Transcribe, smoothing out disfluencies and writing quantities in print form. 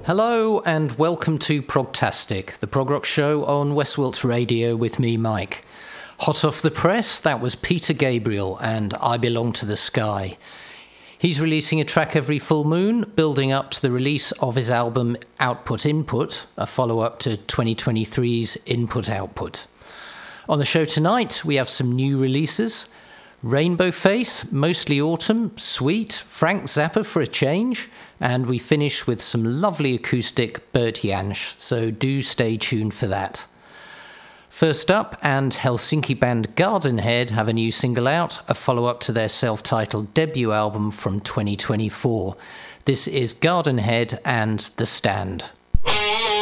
Hello and welcome to Progtastic, the prog rock show on West Wilts Radio with me, Mike. Hot off the press, that was Peter Gabriel and I Belong to the Sky. He's releasing a track every full moon, building up to the release of his album Output Input, a follow-up to 2023's Input Output. On the show tonight, we have some new releases. Rainbow Face, Mostly Autumn, Sweet, Frank Zappa for a change, and we finish with some lovely acoustic Bert Jansch, so do stay tuned for that. First up, and Helsinki band Gardenhead have a new single out, a follow-up to their self-titled debut album from 2024. This is Gardenhead and The Stand.